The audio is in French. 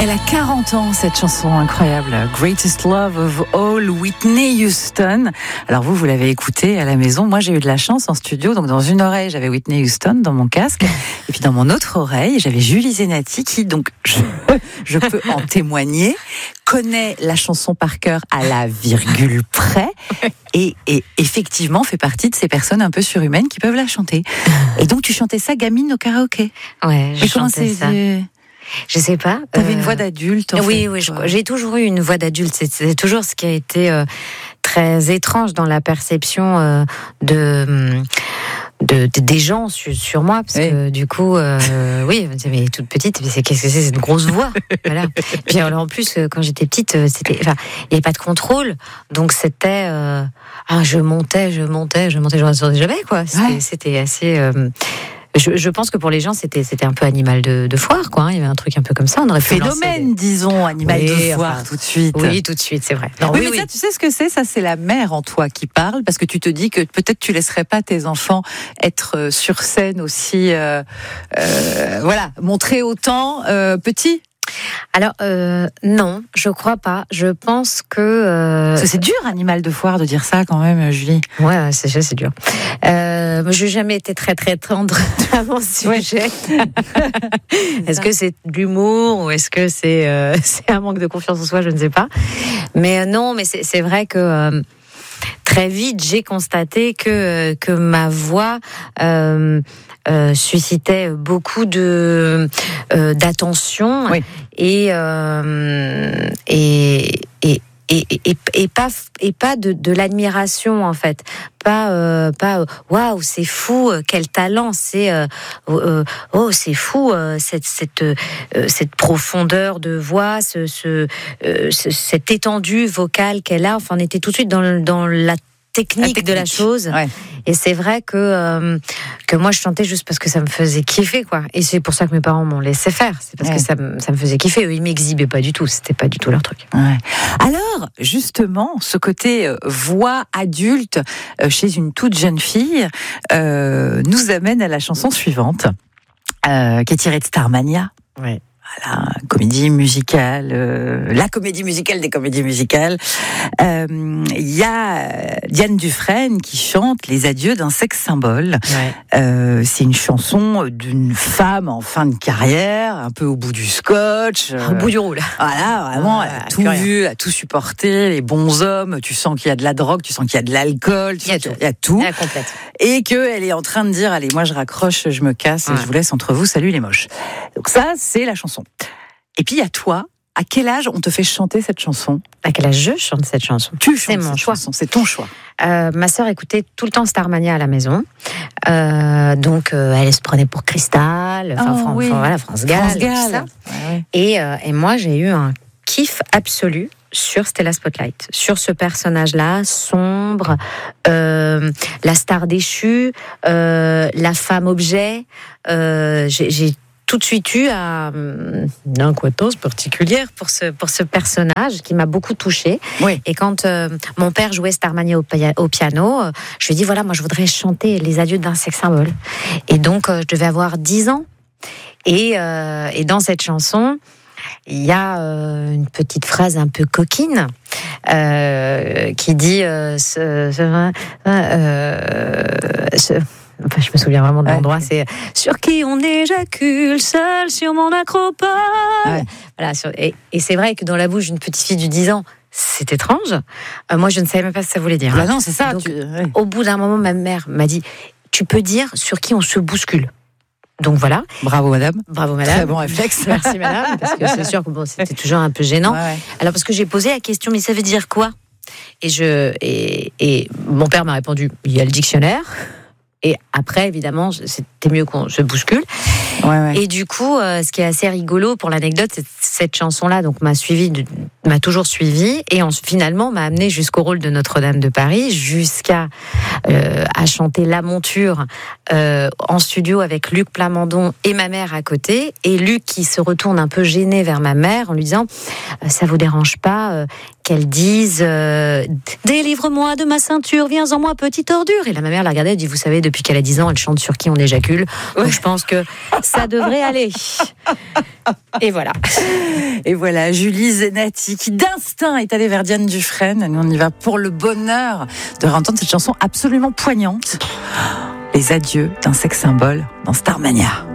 Elle a 40 ans, cette chanson incroyable, Greatest Love of All, Whitney Houston. Alors vous l'avez écoutée à la maison. Moi, j'ai eu de la chance en studio. Donc, dans une oreille, j'avais Whitney Houston dans mon casque. Et puis, dans mon autre oreille, j'avais Julie Zenati qui, donc, je peux en témoigner, connaît la chanson par cœur à la virgule près. Et effectivement, fait partie de ces personnes un peu surhumaines qui peuvent la chanter. Et donc, tu chantais ça gamine au karaoké. Ouais, je chantais ça. Je sais pas. T'avais une voix d'adulte, en fait. Oui, j'ai toujours eu une voix d'adulte. C'est toujours ce qui a été très étrange dans la perception des gens sur moi, parce que du coup, oui, mais toute petite, mais qu'est-ce que c'est cette grosse voix, voilà. Puis alors, en plus, quand j'étais petite, il n'y avait pas de contrôle, donc c'était, je montais, je ne rassurais jamais, quoi. C'était assez. Je pense que pour les gens, c'était un peu animal de foire, quoi. Il y avait un truc un peu comme ça. On aurait pu phénomène, disons, animal de foire, tout de suite. Oui, tout de suite, c'est vrai. Non, oui, mais ça, tu sais ce que c'est ? Ça, c'est la mère en toi qui parle, parce que tu te dis que peut-être tu laisserais pas tes enfants être sur scène aussi, montrer autant petits. Alors non, je crois pas. Je pense que c'est dur, animal de foire, de dire ça quand même, Julie. Ouais, c'est dur. Je n'ai jamais été très très tendre à mon sujet. Est-ce que c'est de l'humour ou est-ce que c'est un manque de confiance en soi ? Je ne sais pas. Mais non, mais c'est vrai que très vite j'ai constaté que ma voix suscitait beaucoup d'attention, oui. et pas de l'admiration, en fait, pas waouh, c'est fou, quel talent, c'est c'est fou, cette profondeur de voix, cette étendue vocale qu'elle a. Enfin, on était tout de suite dans la technique de la chose. Ouais. Et c'est vrai que moi je chantais juste parce que ça me faisait kiffer, quoi. Et c'est pour ça que mes parents m'ont laissé faire. C'est parce que ça me faisait kiffer. Eux, ils m'exhibaient pas du tout. C'était pas du tout leur truc. Ouais. Alors, justement, ce côté voix adulte chez une toute jeune fille nous amène à la chanson suivante, qui est tirée de Starmania. Ouais. Voilà, comédie musicale, la comédie musicale des comédies musicales. Il y a Diane Dufresne qui chante Les adieux d'un sexe symbole. Ouais. C'est une chanson d'une femme en fin de carrière, un peu au bout du scotch. Au bout du roule. Voilà, vraiment, elle a tout vu, elle a tout supporté, les bons hommes, tu sens qu'il y a de la drogue, tu sens qu'il y a de l'alcool, il y a tout. La complète. Et qu'elle est en train de dire, allez, moi je raccroche, je me casse, je vous laisse entre vous, salut les moches. Donc ça, c'est la chanson. Et puis, à toi, à quel âge on te fait chanter cette chanson ? À quel âge je chante cette chanson ? Tu chantes cette chanson, c'est ton choix. Ma sœur écoutait tout le temps Starmania à la maison. Donc, elle se prenait pour Cristal, France Gall. Tout ça. Ouais. Et moi, j'ai eu un kiff absolu sur Stella Spotlight, sur ce personnage-là, sombre, la star déchue, la femme objet. J'ai tout de suite eu une incohétence particulière pour ce personnage qui m'a beaucoup touchée. Oui. Et quand mon père jouait Starmania au piano, je lui ai dit, voilà, moi je voudrais chanter Les adieux d'un sexe symbole. Et donc, je devais avoir 10 ans. Et dans cette chanson, il y a une petite phrase un peu coquine qui dit je me souviens vraiment de l'endroit, c'est sur qui on éjacule seul sur mon acropole. Ouais. Voilà, et c'est vrai que dans la bouche d'une petite fille de 10 ans, c'est étrange. Moi, je ne savais même pas ce que ça voulait dire. Bah non, c'est ça. Donc, au bout d'un moment, ma mère m'a dit, tu peux dire sur qui on se bouscule. Donc voilà. Bravo madame. Bravo madame. Très bon réflexe. Merci madame, parce que c'est sûr que c'était toujours un peu gênant. Ouais. Alors parce que j'ai posé la question, mais ça veut dire quoi ? Et mon père m'a répondu, il y a le dictionnaire. Et après, évidemment, c'était mieux qu'on se bouscule. Ouais. Et du coup, ce qui est assez rigolo pour l'anecdote, c'est cette chanson-là, donc m'a toujours suivi, et finalement m'a amené jusqu'au rôle de Notre-Dame de Paris, jusqu'à à chanter La Monture en studio avec Luc Plamondon et ma mère à côté, et Luc qui se retourne un peu gêné vers ma mère en lui disant ça vous dérange pas qu'elle dise délivre-moi de ma ceinture, viens en moi petite ordure. Et ma mère la regardait et dit, vous savez, depuis qu'elle a 10 ans, elle chante sur qui on éjacule. Donc je pense que Ça devrait aller. Et voilà. Et voilà, Julie Zenati, qui d'instinct est allée vers Diane Dufresne. Nous, on y va pour le bonheur de entendre cette chanson absolument poignante. Les adieux d'un sex symbole dans Starmania.